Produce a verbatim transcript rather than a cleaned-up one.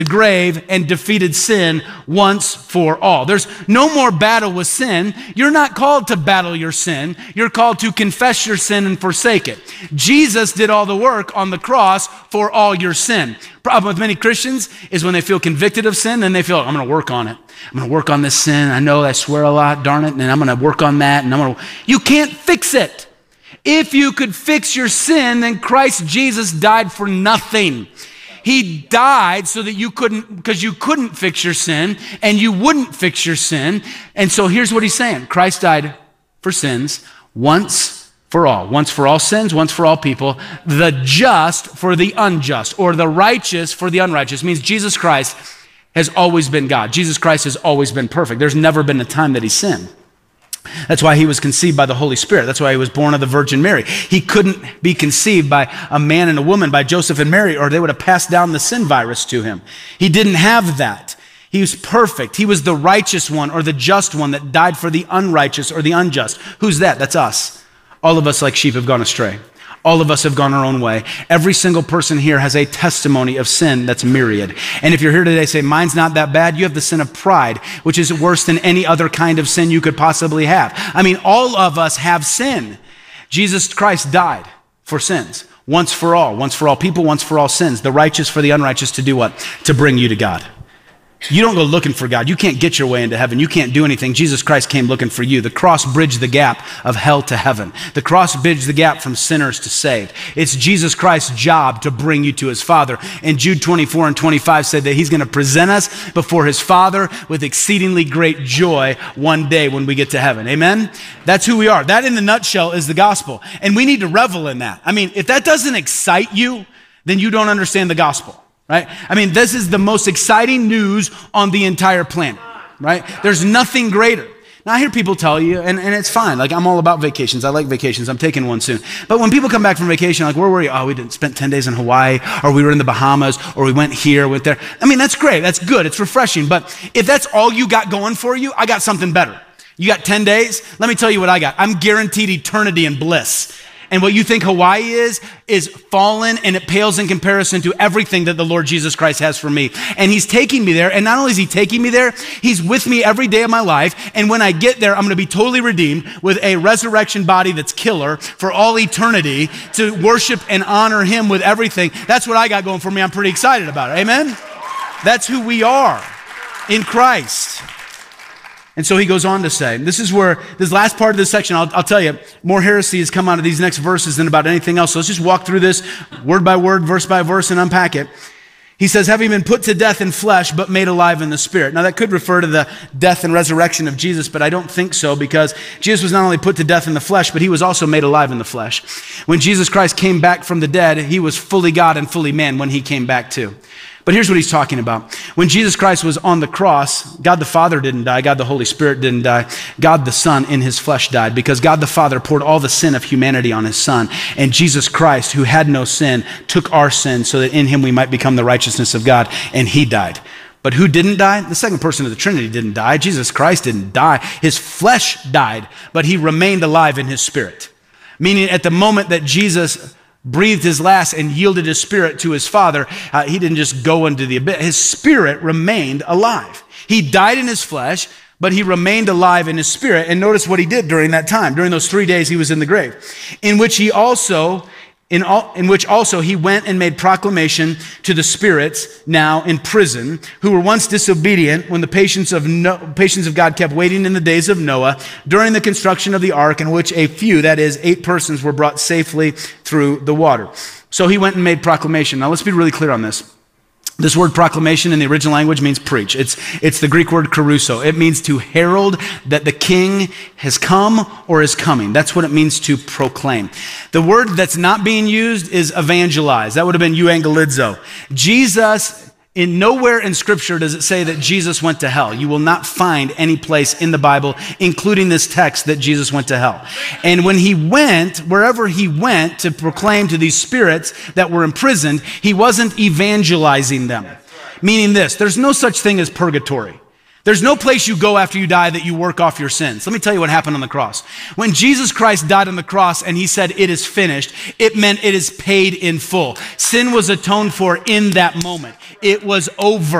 the grave and defeated sin once for all. There's no more battle with sin. You're not called to battle your sin. You're called to confess your sin and forsake it. Jesus did all the work on the cross for all your sin. Problem with many Christians is when they feel convicted of sin, then they feel, I'm going to work on it. I'm going to work on this sin. I know I swear a lot, darn it, and I'm going to work on that. And I'm going to. You can't fix it. If you could fix your sin, then Christ Jesus died for nothing. He died so that you couldn't, because you couldn't fix your sin and you wouldn't fix your sin. And so here's what he's saying. Christ died for sins once for all. Once for all sins, once for all people. The just for the unjust, or the righteous for the unrighteous. It means Jesus Christ has always been God. Jesus Christ has always been perfect. There's never been a time that he sinned. That's why he was conceived by the Holy Spirit. That's why he was born of the Virgin Mary. He couldn't be conceived by a man and a woman, by Joseph and Mary, or they would have passed down the sin virus to him. He didn't have that. He was perfect. He was the righteous one, or the just one that died for the unrighteous or the unjust. Who's that? That's us. All of us like sheep have gone astray. All of us have gone our own way. Every single person here has a testimony of sin that's myriad. And if you're here today, say, mine's not that bad, you have the sin of pride, which is worse than any other kind of sin you could possibly have. I mean, all of us have sin. Jesus Christ died for sins, once for all, once for all people, once for all sins, the righteous for the unrighteous, to do what? To bring you to God. You don't go looking for God. You can't get your way into heaven. You can't do anything. Jesus Christ came looking for you. The cross bridged the gap of hell to heaven. The cross bridged the gap from sinners to saved. It's Jesus Christ's job to bring you to his Father. And Jude twenty-four and twenty-five said that he's going to present us before his Father with exceedingly great joy one day when we get to heaven. Amen? That's who we are. That in the nutshell is the gospel. And we need to revel in that. I mean, if that doesn't excite you, then you don't understand the gospel. Right? I mean, this is the most exciting news on the entire planet, right? There's nothing greater. Now, I hear people tell you, and, and it's fine. Like, I'm all about vacations. I like vacations. I'm taking one soon. But when people come back from vacation, like, where were you? Oh, we didn't spend ten days in Hawaii, or we were in the Bahamas, or we went here, went there. I mean, that's great. That's good. It's refreshing. But if that's all you got going for you, I got something better. You got ten days? Let me tell you what I got. I'm guaranteed eternity and bliss. And what you think Hawaii is, is fallen, and it pales in comparison to everything that the Lord Jesus Christ has for me. And he's taking me there. And not only is he taking me there, he's with me every day of my life. And when I get there, I'm going to be totally redeemed with a resurrection body that's killer for all eternity, to worship and honor him with everything. That's what I got going for me. I'm pretty excited about it. Amen? That's who we are in Christ. And so he goes on to say, this is where, this last part of this section, I'll, I'll tell you, more heresy has come out of these next verses than about anything else. So let's just walk through this word by word, verse by verse, and unpack it. He says, having been put to death in flesh, but made alive in the spirit. Now that could refer to the death and resurrection of Jesus, but I don't think so, because Jesus was not only put to death in the flesh, but he was also made alive in the flesh. When Jesus Christ came back from the dead, he was fully God and fully man when he came back too. But here's what he's talking about. When Jesus Christ was on the cross, God the Father didn't die. God the Holy Spirit didn't die. God the Son in his flesh died, because God the Father poured all the sin of humanity on his Son. And Jesus Christ, who had no sin, took our sin so that in him we might become the righteousness of God, and he died. But who didn't die? The second person of the Trinity didn't die. Jesus Christ didn't die. His flesh died, but he remained alive in his spirit. Meaning at the moment that Jesus breathed his last and yielded his spirit to his Father, uh, he didn't just go into the abyss. His spirit remained alive. He died in his flesh, but he remained alive in his spirit. And notice what he did during that time, during those three days he was in the grave, in which he also, in, all, in which also he went and made proclamation to the spirits now in prison, who were once disobedient when the patience of, no, patience of God kept waiting in the days of Noah during the construction of the ark, in which a few, that is, eight persons, were brought safely through the water. So he went and made proclamation. Now let's be really clear on this. This word proclamation in the original language means preach. It's, it's the Greek word caruso. It means to herald that the king has come or is coming. That's what it means to proclaim. The word that's not being used is evangelize. That would have been euangelizo. Jesus, in nowhere in Scripture does it say that Jesus went to hell. You will not find any place in the Bible, including this text, that Jesus went to hell. And when he went, wherever he went to proclaim to these spirits that were imprisoned, he wasn't evangelizing them. Meaning this, there's no such thing as purgatory. There's no place you go after you die that you work off your sins. Let me tell you what happened on the cross. When Jesus Christ died on the cross and he said, "It is finished," it meant it is paid in full. Sin was atoned for in that moment. It was over.